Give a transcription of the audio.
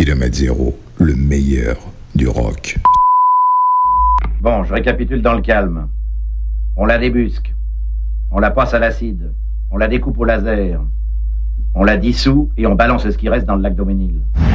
Kilomètre Zéro, le meilleur du rock. Bon, je récapitule dans le calme. On la débusque. On la passe à l'acide. On la découpe au laser. On la dissout et on balance ce qui reste dans le lac d'Auménil.